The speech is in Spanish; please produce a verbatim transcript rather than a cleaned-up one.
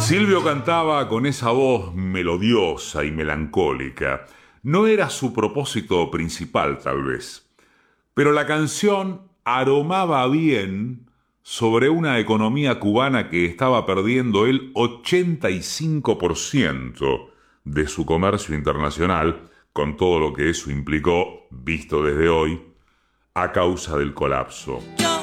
Silvio cantaba con esa voz melodiosa y melancólica. No era su propósito principal, tal vez, pero la canción aromaba bien sobre una economía cubana que estaba perdiendo el ochenta y cinco por ciento de su comercio internacional, con todo lo que eso implicó, visto desde hoy, a causa del colapso. Yo